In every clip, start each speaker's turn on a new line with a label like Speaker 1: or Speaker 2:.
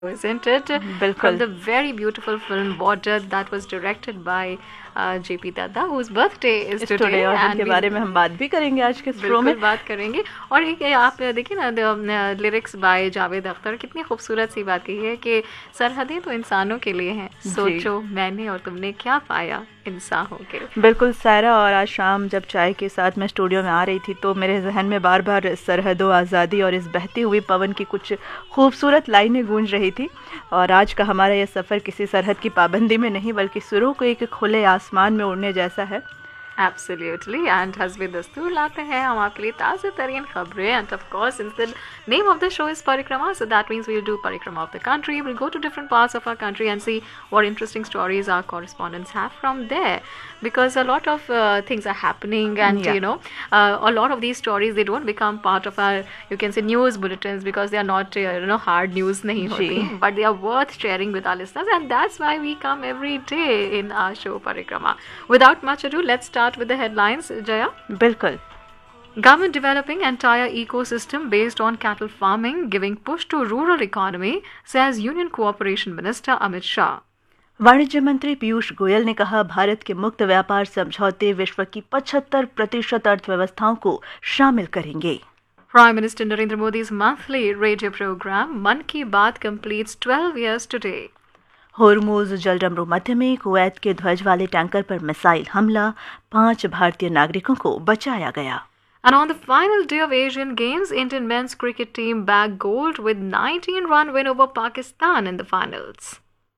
Speaker 1: isn't it? From
Speaker 2: बिल्कुल।
Speaker 1: the very beautiful film Border that was directed by JP Dada, whose birthday is
Speaker 2: इस
Speaker 1: today,
Speaker 2: today और
Speaker 1: and
Speaker 2: उनके
Speaker 1: we
Speaker 2: बारे में हम बात भी करेंगे आज के शो में।
Speaker 1: बिल्कुल बात करेंगे। और एक आप देखिए ना, लिरिक्स बाय जावेद अख्तर, कितनी खूबसूरत सी बात की है कि सरहदें तो इंसानों के लिए हैं,
Speaker 2: जी
Speaker 1: सोचो मैंने और तुमने क्या पाया इंसान हो के।
Speaker 2: बिल्कुल सायरा, और आज शाम जब चाय के साथ मैं स्टूडियो में आ रही थी तो मेरे जहन में बार बार सरहदों, आज़ादी और इस बहती हुई पवन की कुछ खूबसूरत लाइनें गूंज रही थी। और आज का हमारा यह सफ़र किसी सरहद की पाबंदी में नहीं बल्कि सुरों को एक खुले आसमान में उड़ने जैसा है।
Speaker 1: Absolutely, and हस्बे दस्तूर लाते हैं हम आपके लिए ताज़ा तरीन खबरें, and of course since the name of the show is Parikrama, so that means we'll do Parikrama of the country. We'll go to different parts of our country and see what interesting stories our correspondents have from there, because a lot of things are happening, and
Speaker 2: या
Speaker 1: a lot of these stories, they don't become part of our, you can say, news bulletins, because they are not hard news नहीं
Speaker 2: जी
Speaker 1: होती, but they are worth sharing with our listeners, and that's why we come every day in our show Parikrama. Without much ado, let's start with the headlines, Jaya.
Speaker 2: बिल्कुल।
Speaker 1: Government developing entire ecosystem based on cattle farming, giving push to rural economy, says Union Cooperation Minister Amit Shah.
Speaker 2: वाणिज्य मंत्री पीयूष गोयल ने कहा, भारत के मुक्त व्यापार समझौते विश्व की 75% अर्थव्यवस्थाओं को शामिल करेंगे।
Speaker 1: Prime Minister Narendra Modi's monthly radio program Man Ki Baat completes 12 years today.
Speaker 2: Hormuz जलडमरू मध्य में कुवैत के ध्वज वाले टैंकर पर मिसाइल हमला, 5 भारतीय नागरिकों को बचाया गया।
Speaker 1: And on the final day of Asian Games, Indian men's cricket team bagged gold with 19-run win over Pakistan in the finals.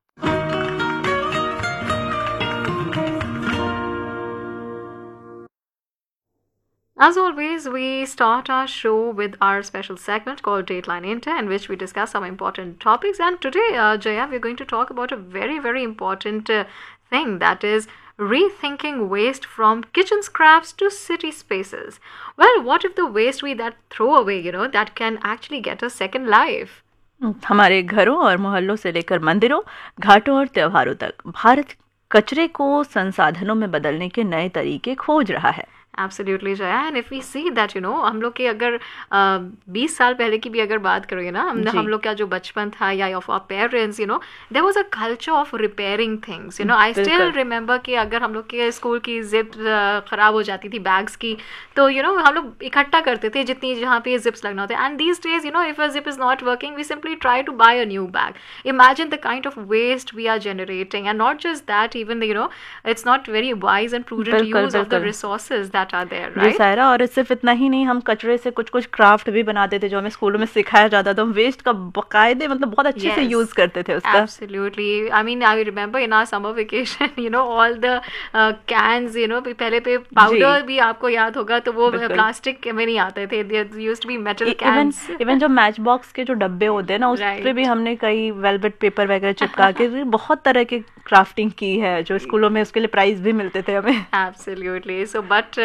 Speaker 1: As always, we start our show with our special segment called Dateline Inter, in which we discuss some important topics. And today, Jaya, we're going to talk about a very, very important thing, that is rethinking waste from kitchen scraps to city spaces. Well, what if the waste we that throw away, that can actually get a second life?
Speaker 2: हमारे घरों और मोहल्लों से लेकर मंदिरों, घाटों और त्योहारों तक भारत कचरे को संसाधनों में बदलने के नए तरीके खोज रहा है।
Speaker 1: Absolutely, Jaya. And if we see that, हम लोग के अगर 20 साल पहले की भी अगर बात करोगे ना, हम लोग का जो बचपन था या of our parents, there was a culture of repairing things, I still remember कि अगर हम लोग के स्कूल की जिप खराब हो जाती थी बैग्स की, तो हम लोग इकट्ठा करते थे जितनी जहाँ पे जिप्स लगना होता है। And these days if a zip is not working, we simply try to bye a new bag. Imagine the kind of waste we are generating, and not just that, even it's not very wise and prudent use of the resources that are there,
Speaker 2: जी सायरा, और सिर्फ इतना ही नहीं, हम कचरे से कुछ कुछ craft भी बनाते थे जो हमें स्कूलों में सिखाया जाता था। हम वेस्ट का बकायदे बहुत अच्छे से यूज करते थे उसका।
Speaker 1: Absolutely. I mean, I remember in our summer vacation, all the cans, पहले पे पाउडर भी आपको याद होगा, तो वो प्लास्टिक में नहीं आते थे, there used to be metal cans.
Speaker 2: Even जो मैच बॉक्स के जो डब्बे होते हैं ना, उस पे भी हमने कई वेलवेट पेपर वगैरह चिपका के बहुत तरह की क्राफ्टिंग की है, जो स्कूलों में उसके लिए प्राइज भी मिलते थे हमें।
Speaker 1: Absolutely. So, but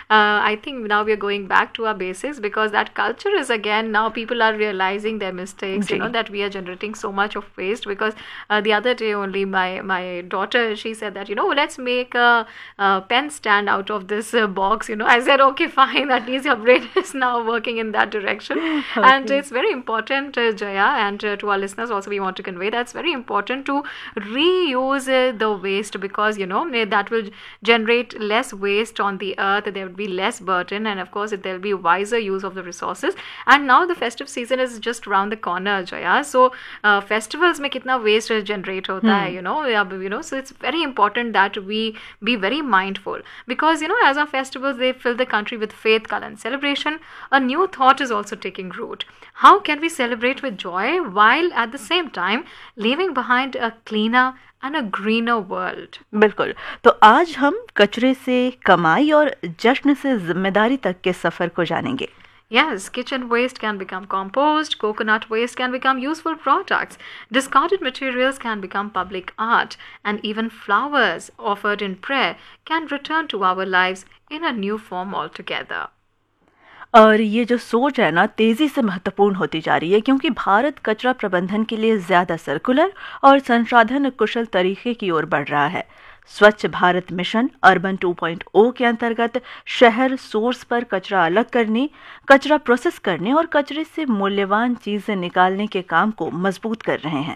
Speaker 1: I think now we are going back to our basics, because that culture is again, now people are realizing their mistakes, that we are generating so much of waste, because the other day only my daughter, she said that, let's make a pen stand out of this box, I said, okay, fine, at least your brain is now working in that direction. Okay. And it's very important, Jaya, and to our listeners also, we want to convey that it's very important to reuse the waste, because that will generate less waste on the earth, there will be less burden, and of course there will be wiser use of the resources. And now the festive season is just around the corner, Jaya, so festivals mein kitna waste generate hota hai, so it's very important that we be very mindful, because as our festivals, they fill the country with faith, color and celebration, a new thought is also taking root. How can we celebrate with joy while at the same time leaving behind a cleaner and a greener world?
Speaker 2: बिल्कुल, तो आज हम कचरे से कमाई और जश्न से जिम्मेदारी तक के सफर को जानेंगे।
Speaker 1: Yes, kitchen waste can become compost, coconut waste can become useful products, discarded materials can become public art, and even flowers offered in prayer can return to our lives in a new form altogether.
Speaker 2: और ये जो सोच है ना, तेजी से महत्वपूर्ण होती जा रही है, क्योंकि भारत कचरा प्रबंधन के लिए ज्यादा सर्कुलर और संसाधन कुशल तरीके की ओर बढ़ रहा है। स्वच्छ भारत मिशन अर्बन 2.0 के अंतर्गत शहर सोर्स पर कचरा अलग करने, कचरा प्रोसेस करने और कचरे से मूल्यवान चीजें निकालने के काम को मजबूत कर रहे हैं।